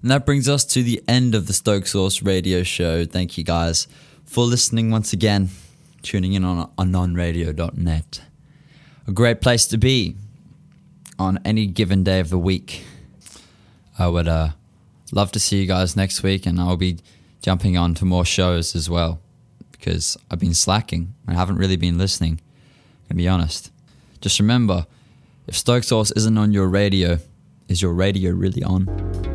And that brings us to the end of the Stoke Source radio show. Thank you guys for listening once again, tuning in on anonradio.net. A great place to be on any given day of the week. I would love to see you guys next week, and I'll be jumping on to more shows as well because I've been slacking. I haven't really been listening, to be honest. Just remember, if Stoke Source isn't on your radio, is your radio really on?